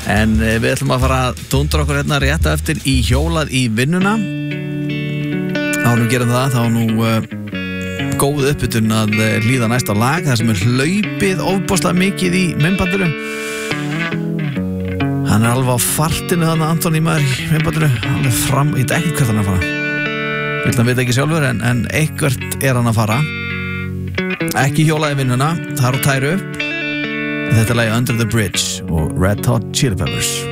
En við ætlum að fara að dundra okkur hérna rétt eftir í hjólað í vinnuna. Árum gerum það, þá nú góð uppbytun að líða næsta lag, það sem hlaupið ofboðslega mikið í myndbandinu. Hann alveg á fartinu þannig Antoni maður í myndbandinu, alveg fram, ég veit ekkert hvert hann að fara. Hann veit ekki sjálfur, en eitthvert hann að fara. Ekki hjólað í vinnuna, þar á tæru. Þetta er lagi Under the Bridge og Red Hot Chili Peppers.